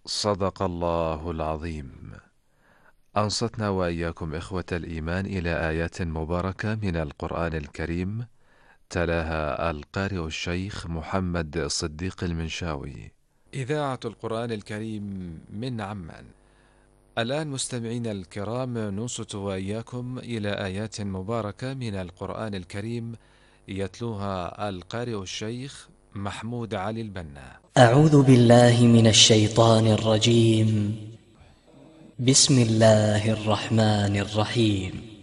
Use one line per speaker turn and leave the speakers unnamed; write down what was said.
صدق الله العظيم. أنصتنا وإياكم إخوة الإيمان إلى آيات مباركة من القرآن الكريم، تلاها القارئ الشيخ محمد صديق المنشاوي. إذاعة القرآن الكريم من عمان. الآن مستمعين الكرام، ننصت وإياكم إلى آيات مباركة من القرآن الكريم يتلوها القارئ الشيخ محمود علي البنا.
أعوذ بالله من الشيطان الرجيم. بسم الله الرحمن الرحيم.